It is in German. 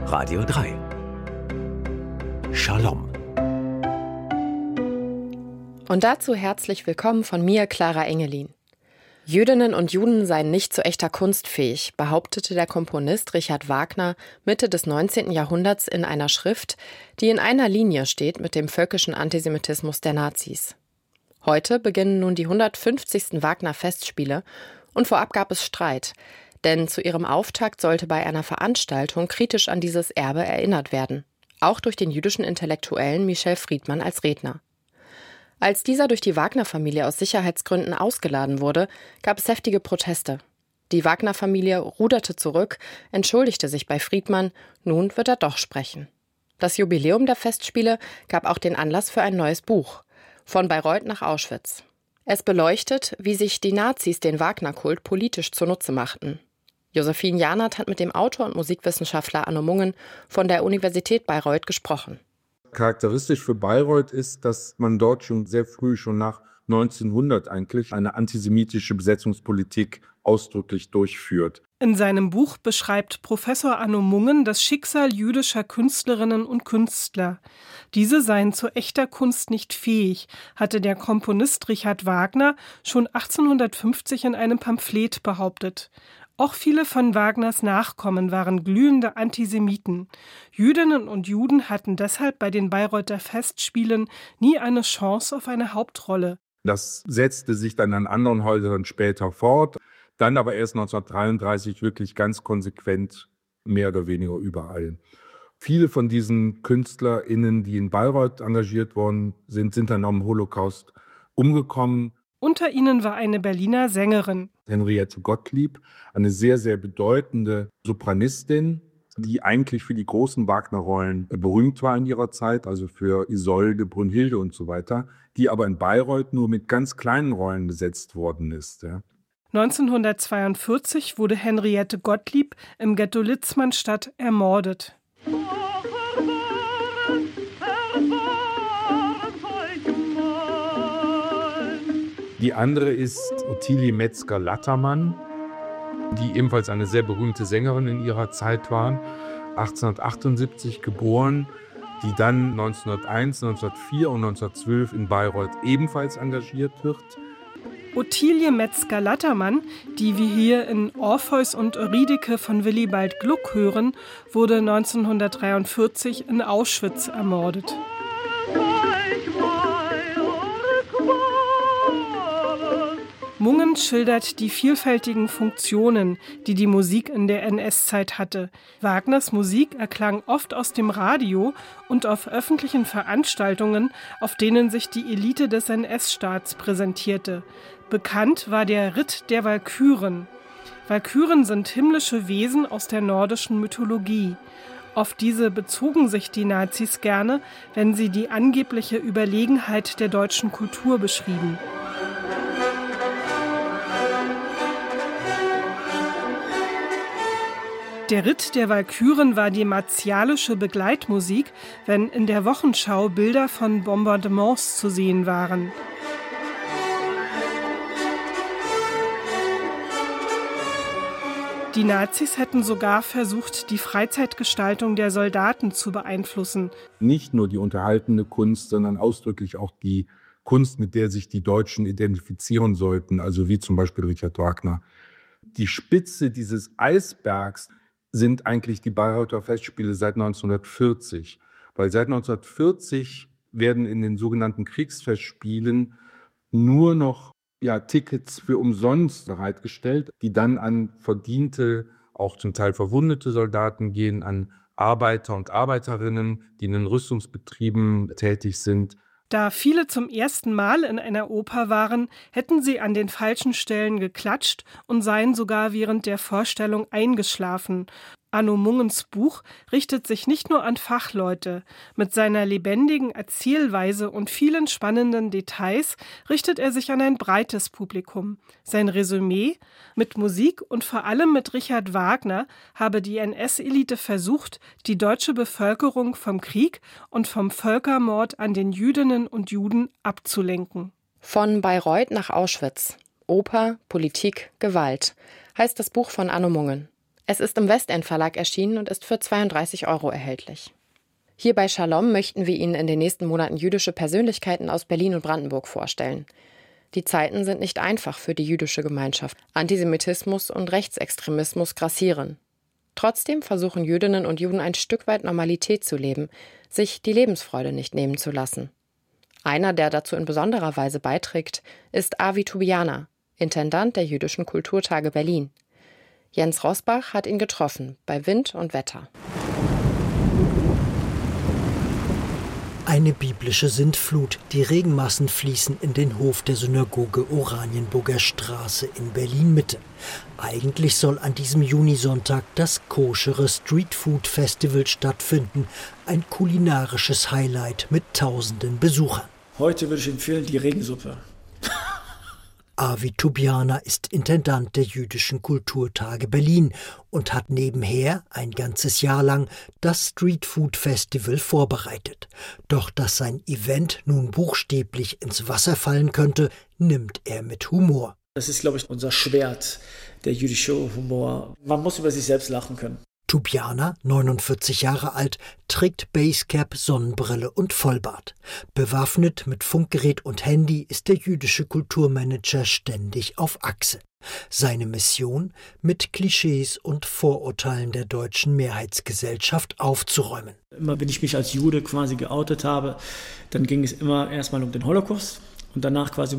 Radio 3. Shalom. Und dazu herzlich willkommen von mir, Clara Engelin. Jüdinnen und Juden seien nicht zu echter Kunst fähig, behauptete der Komponist Richard Wagner Mitte des 19. Jahrhunderts in einer Schrift, die in einer Linie steht mit dem völkischen Antisemitismus der Nazis. Heute beginnen nun die 150. Wagner-Festspiele und vorab gab es Streit, denn zu ihrem Auftakt sollte bei einer Veranstaltung kritisch an dieses Erbe erinnert werden, auch durch den jüdischen Intellektuellen Michel Friedmann als Redner. Als dieser durch die Wagner-Familie aus Sicherheitsgründen ausgeladen wurde, gab es heftige Proteste. Die Wagner-Familie ruderte zurück, entschuldigte sich bei Friedmann, nun wird er doch sprechen. Das Jubiläum der Festspiele gab auch den Anlass für ein neues Buch, Von Bayreuth nach Auschwitz. Es beleuchtet, wie sich die Nazis den Wagner-Kult politisch zunutze machten. Josephine Janert hat mit dem Autor und Musikwissenschaftler Arno Mungen von der Universität Bayreuth gesprochen. Charakteristisch für Bayreuth ist, dass man dort schon sehr früh, schon nach 1900 eigentlich, eine antisemitische Besetzungspolitik ausdrücklich durchführt. In seinem Buch beschreibt Professor Arno Mungen das Schicksal jüdischer Künstlerinnen und Künstler. Diese seien zu echter Kunst nicht fähig, hatte der Komponist Richard Wagner schon 1850 in einem Pamphlet behauptet. Auch viele von Wagners Nachkommen waren glühende Antisemiten. Jüdinnen und Juden hatten deshalb bei den Bayreuther Festspielen nie eine Chance auf eine Hauptrolle. Das setzte sich dann an anderen Häusern später fort, dann aber erst 1933 wirklich ganz konsequent, mehr oder weniger überall. Viele von diesen KünstlerInnen, die in Bayreuth engagiert worden sind, sind dann am Holocaust umgekommen. Unter ihnen war eine Berliner Sängerin. Henriette Gottlieb, eine sehr, sehr bedeutende Sopranistin, die eigentlich für die großen Wagner-Rollen berühmt war in ihrer Zeit, also für Isolde, Brünnhilde und so weiter, die aber in Bayreuth nur mit ganz kleinen Rollen besetzt worden ist. Ja. 1942 wurde Henriette Gottlieb im Ghetto Litzmannstadt ermordet. Die andere ist Ottilie Metzger-Lattermann, die ebenfalls eine sehr berühmte Sängerin in ihrer Zeit war, 1878 geboren, die dann 1901, 1904 und 1912 in Bayreuth ebenfalls engagiert wird. Ottilie Metzger-Lattermann, die wir hier in Orpheus und Eurydike von Willibald Gluck hören, wurde 1943 in Auschwitz ermordet. Mungen schildert die vielfältigen Funktionen, die die Musik in der NS-Zeit hatte. Wagners Musik erklang oft aus dem Radio und auf öffentlichen Veranstaltungen, auf denen sich die Elite des NS-Staats präsentierte. Bekannt war der Ritt der Walküren. Walküren sind himmlische Wesen aus der nordischen Mythologie. Auf diese bezogen sich die Nazis gerne, wenn sie die angebliche Überlegenheit der deutschen Kultur beschrieben. Der Ritt der Walküren war die martialische Begleitmusik, wenn in der Wochenschau Bilder von Bombardements zu sehen waren. Die Nazis hätten sogar versucht, die Freizeitgestaltung der Soldaten zu beeinflussen. Nicht nur die unterhaltende Kunst, sondern ausdrücklich auch die Kunst, mit der sich die Deutschen identifizieren sollten, also wie zum Beispiel Richard Wagner. Die Spitze dieses Eisbergs sind eigentlich die Bayreuther Festspiele seit 1940. Weil seit 1940 werden in den sogenannten Kriegsfestspielen nur noch Tickets für umsonst bereitgestellt, die dann an verdiente, auch zum Teil verwundete Soldaten gehen, an Arbeiter und Arbeiterinnen, die in den Rüstungsbetrieben tätig sind. Da viele zum ersten Mal in einer Oper waren, hätten sie an den falschen Stellen geklatscht und seien sogar während der Vorstellung eingeschlafen. Arno Mungens Buch richtet sich nicht nur an Fachleute. Mit seiner lebendigen Erzählweise und vielen spannenden Details richtet er sich an ein breites Publikum. Sein Resümee: Mit Musik und vor allem mit Richard Wagner habe die NS-Elite versucht, die deutsche Bevölkerung vom Krieg und vom Völkermord an den Jüdinnen und Juden abzulenken. Von Bayreuth nach Auschwitz. Oper, Politik, Gewalt heißt das Buch von Arno Mungen. Es ist im Westend Verlag erschienen und ist für 32 € erhältlich. Hier bei Shalom möchten wir Ihnen in den nächsten Monaten jüdische Persönlichkeiten aus Berlin und Brandenburg vorstellen. Die Zeiten sind nicht einfach für die jüdische Gemeinschaft. Antisemitismus und Rechtsextremismus grassieren. Trotzdem versuchen Jüdinnen und Juden ein Stück weit Normalität zu leben, sich die Lebensfreude nicht nehmen zu lassen. Einer, der dazu in besonderer Weise beiträgt, ist Avi Tubiana, Intendant der Jüdischen Kulturtage Berlin. Jens Rosbach hat ihn getroffen, bei Wind und Wetter. Eine biblische Sintflut. Die Regenmassen fließen in den Hof der Synagoge Oranienburger Straße in Berlin-Mitte. Eigentlich soll an diesem Junisonntag das koschere Streetfood-Festival stattfinden. Ein kulinarisches Highlight mit tausenden Besuchern. Heute würde ich empfehlen die Regensuppe. Avi Tubiana ist Intendant der Jüdischen Kulturtage Berlin und hat nebenher ein ganzes Jahr lang das Streetfood-Festival vorbereitet. Doch dass sein Event nun buchstäblich ins Wasser fallen könnte, nimmt er mit Humor. Das ist, glaube ich, unser Schwert, der jüdische Humor. Man muss über sich selbst lachen können. Tubiana, 49 Jahre alt, trägt Basecap, Sonnenbrille und Vollbart. Bewaffnet mit Funkgerät und Handy ist der jüdische Kulturmanager ständig auf Achse. Seine Mission, mit Klischees und Vorurteilen der deutschen Mehrheitsgesellschaft aufzuräumen. Immer wenn ich mich als Jude quasi geoutet habe, dann ging es immer erstmal um den Holocaust und danach quasi